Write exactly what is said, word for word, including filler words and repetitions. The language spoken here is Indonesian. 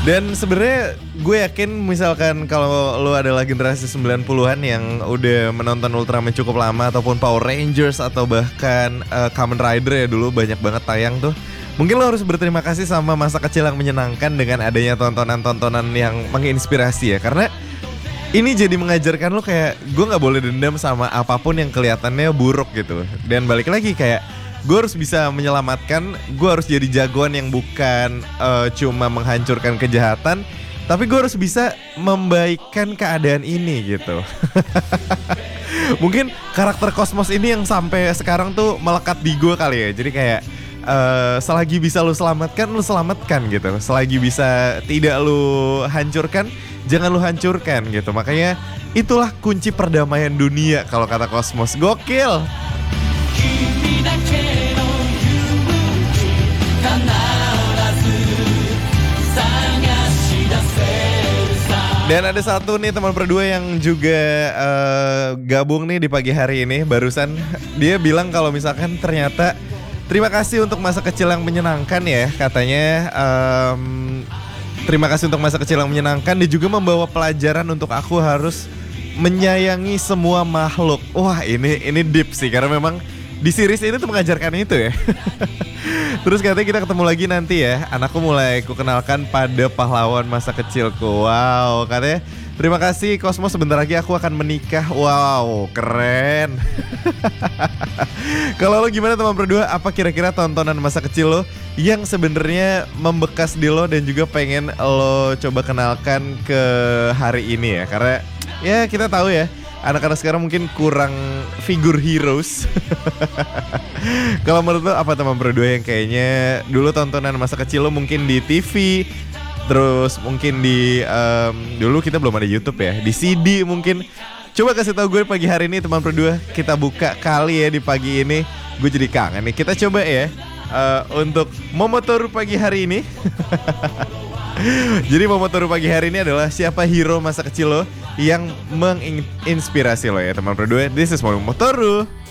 Dan sebenarnya gue yakin misalkan kalau lo adalah generasi sembilan puluhan yang udah menonton Ultraman cukup lama, ataupun Power Rangers, atau bahkan uh, Kamen Rider ya dulu banyak banget tayang tuh. Mungkin lo harus berterima kasih sama masa kecil yang menyenangkan dengan adanya tontonan-tontonan yang menginspirasi ya. Karena ini jadi mengajarkan lo kayak gue gak boleh dendam sama apapun yang kelihatannya buruk gitu. Dan balik lagi kayak gue harus bisa menyelamatkan, gue harus jadi jagoan yang bukan uh, cuma menghancurkan kejahatan, tapi gue harus bisa membaikkan keadaan ini gitu. Mungkin karakter Cosmos ini yang sampai sekarang tuh melekat di gue kali ya. Jadi kayak uh, selagi bisa lu selamatkan, lu selamatkan gitu. Selagi bisa tidak lu hancurkan, jangan lu hancurkan gitu. Makanya itulah kunci perdamaian dunia kalau kata Cosmos. Gokil. Dan ada satu nih teman berdua yang juga uh, gabung nih di pagi hari ini barusan. Dia bilang kalau misalkan ternyata terima kasih untuk masa kecil yang menyenangkan ya. Katanya um, terima kasih untuk masa kecil yang menyenangkan. Dia juga membawa pelajaran untuk aku harus menyayangi semua makhluk. Wah ini ini deep sih, karena memang di series ini tuh mengajarkan itu ya. Terus katanya kita ketemu lagi nanti ya. Anakku mulai kukenalkan pada pahlawan masa kecilku. Wow, katanya terima kasih Cosmos, sebentar lagi aku akan menikah. Wow, keren. Kalau lo gimana teman berdua? Apa kira-kira tontonan masa kecil lo yang sebenarnya membekas di lo dan juga pengen lo coba kenalkan ke hari ini ya? Karena ya kita tahu ya, anak-anak sekarang mungkin kurang figur heroes. Kalau menurut lo apa teman berdua yang kayaknya dulu tontonan masa kecil lo mungkin di T V, terus mungkin di um, dulu kita belum ada YouTube ya, di C D mungkin. Coba kasih tahu gue pagi hari ini teman berdua. Kita buka kali ya di pagi ini. Gue jadi kangen nih. Kita coba ya uh, untuk Momotoru pagi hari ini. Jadi Momotoru pagi hari ini adalah siapa hero masa kecil lo yang menginspirasi lo ya teman berdua. This is Momotoru.